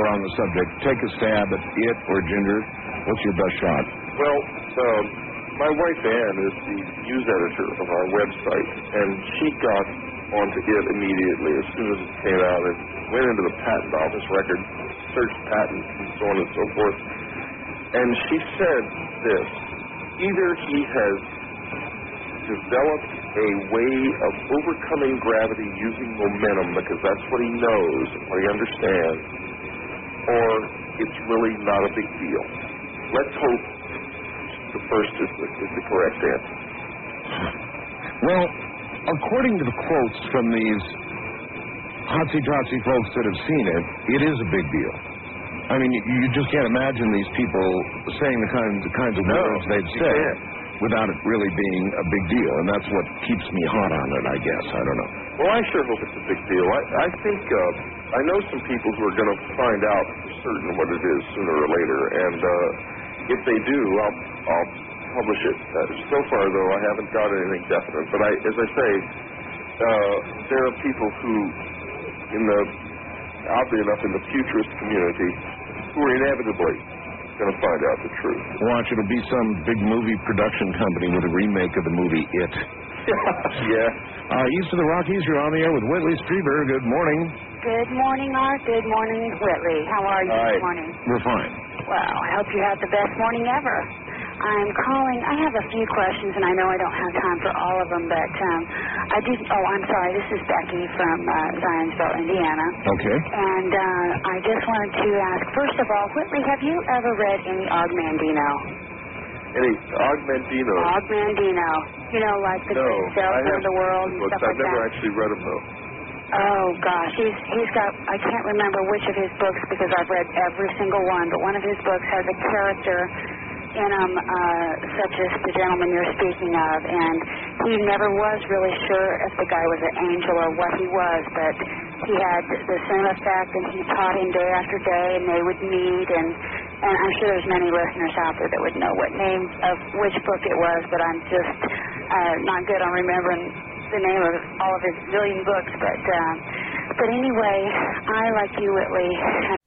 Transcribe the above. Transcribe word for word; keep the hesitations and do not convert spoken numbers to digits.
we're on the subject, take a stab at it or Ginger. What's your best shot? Well, um, my wife Ann is the news editor of our website, and she got onto it immediately as soon as it came out and went into the patent office record, searched patents and so on and so forth. And she said this: either he has developed a way of overcoming gravity using momentum because that's what he knows and what he understands, or it's really not a big deal. Let's hope the first is the, is the correct answer. Well, according to the quotes from these hotsy-totsy folks that have seen it, it is a big deal. I mean, you, you just can't imagine these people saying the kinds, the kinds of no, words they've you said can't. without it really being a big deal, and that's what keeps me hot on it, I guess. I don't know. Well, I sure hope it's a big deal. I, I think, uh, I know some people who are going to find out for certain what it is sooner or later, and uh, if they do, I'll, I'll publish it. Uh, so far, though, I haven't got anything definite, but I, as I say, uh, there are people who, in the, oddly enough, in the futurist community, who are inevitably going to find out the truth. Watch, it'll be some big movie production company with a remake of the movie It. Yeah. Uh, east of the Rockies, you're on the air with Whitley Strieber. Good morning. Good morning, Art. Good morning, Whitley. How are you Hi. this morning? We're fine. Well, I hope you had the best morning ever. I'm calling. I have a few questions, and I know I don't have time for all of them, but um, I did. Oh, I'm sorry. This is Becky from uh, Zionsville, Indiana. Okay. And uh, I just wanted to ask, first of all, Whitley, have you ever read any Og Mandino? Any Og Mandino? Og Mandino. You know, like the No, great I salesman have of the world and books. stuff I've like never that. actually read them, though. Oh, gosh. He's he's got, I can't remember which of his books because I've read every single one, but one of his books has a character in him uh, such as the gentleman you're speaking of, and he never was really sure if the guy was an angel or what he was, but he had the same effect, and he taught him day after day, and they would meet, and, and I'm sure there's many listeners out there that would know what name of which book it was, but I'm just uh, not good on remembering the name of all of his zillion books, but uh, but anyway, I, like you, Whitley,